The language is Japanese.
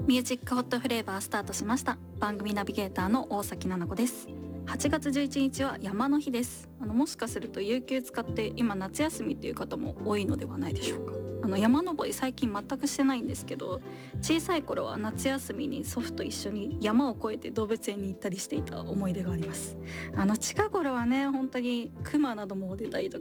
ミュージックホットフレーバースタートしました。番組ナビゲーターの大崎奈々子です。8月11日は山の日です。もしかすると有給使って今夏休みっていう方も多いのではないでしょうか。山登り最近全くしてないんですけど、小さい頃は夏休みに祖父と一緒に山を越えて動物園に行ったりしていた思い出があります。近頃はね、本当にクマなども出たりと